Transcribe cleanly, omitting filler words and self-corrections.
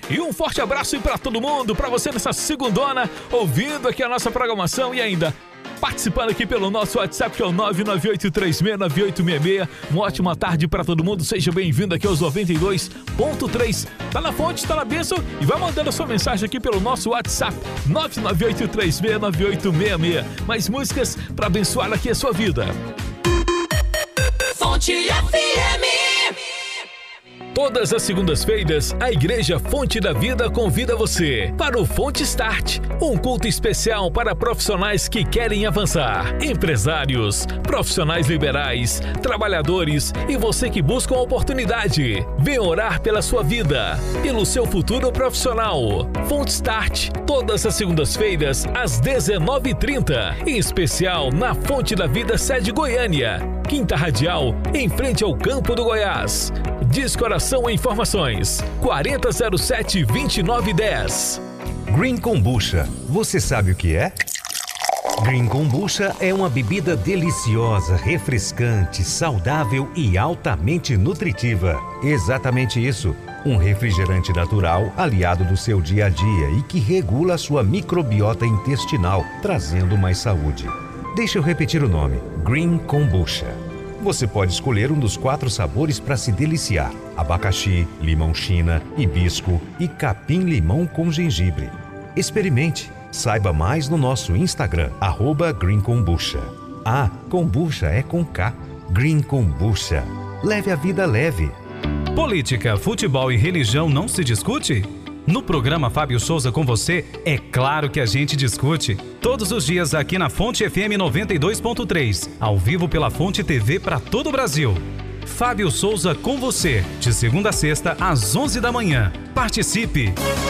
E um forte abraço aí pra todo mundo, pra você nessa segundona, ouvindo aqui a nossa programação e ainda participando aqui pelo nosso WhatsApp, que é o 998369866. Uma ótima tarde pra todo mundo, seja bem-vindo aqui aos 92.3. Tá na fonte, tá na bênção e vai mandando a sua mensagem aqui pelo nosso WhatsApp, 998369866. Mais músicas pra abençoar aqui a sua vida. Fonte FM. Todas as segundas-feiras, a Igreja Fonte da Vida convida você para o Fonte Start, um culto especial para profissionais que querem avançar, empresários, profissionais liberais, trabalhadores e você que busca uma oportunidade. Venha orar pela sua vida, pelo seu futuro profissional. Fonte Start, todas as segundas-feiras, às 19h30, em especial na Fonte da Vida, sede Goiânia, Quinta Radial, em frente ao Campo do Goiás. Descoração e informações 4007-2910. Green Kombucha, você sabe o que é? Green Kombucha é uma bebida deliciosa, refrescante, saudável e altamente nutritiva. Exatamente isso, um refrigerante natural aliado do seu dia a dia e que regula a sua microbiota intestinal, trazendo mais saúde. Deixa eu repetir o nome, Green Kombucha. Você pode escolher um dos 4 sabores para se deliciar: abacaxi, limão china, hibisco e capim-limão com gengibre. Experimente. Saiba mais no nosso Instagram, @Green Kombucha. Ah, kombucha é com K. Green Kombucha. Leve a vida leve. Política, futebol e religião não se discute? No programa Fábio Souza com você, é claro que a gente discute. Todos os dias aqui na Fonte FM 92.3, ao vivo pela Fonte TV para todo o Brasil. Fábio Souza com você, de segunda a sexta às 11 da manhã. Participe!